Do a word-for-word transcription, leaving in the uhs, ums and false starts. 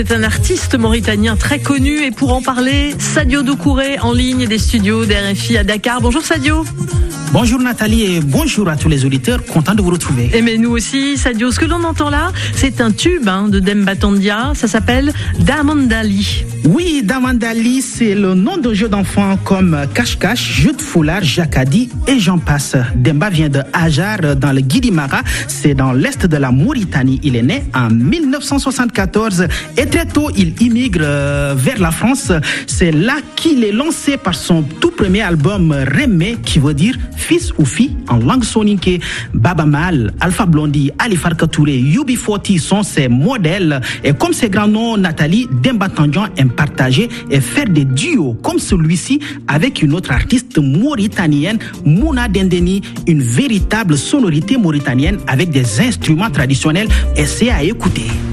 C'est un artiste mauritanien très connu et pour en parler, Sadio Doucouré en ligne des studios d'R F I à Dakar. Bonjour Sadio. Bonjour Nathalie et bonjour à tous les auditeurs, content de vous retrouver. Et mais nous aussi Sadio, ce que l'on entend là, c'est un tube hein, de Demba Tondia, ça s'appelle Damandali. Oui, Damandali, c'est le nom d'un jeu d'enfants comme cache-cache, jeu de foulard, jacadi et j'en passe. Demba vient de Ajar dans le Guidimara, c'est dans l'est de la Mauritanie. Il est né en dix-neuf cent soixante-quatorze et très tôt il immigre vers la France. C'est là qu'il est lancé par son tout premier album Rémé, qui veut dire fils ou fille en langue soninké. Baba Mal, Alpha Blondy, Ali Farka Touré, U B quarante sont ses modèles. Et comme ses grands noms, Nathalie, Demba Tondia aime partager et faire des duos comme celui-ci avec une autre artiste mauritanienne, Mouna Dendeni, une véritable sonorité mauritanienne avec des instruments traditionnels. Essayez à écouter.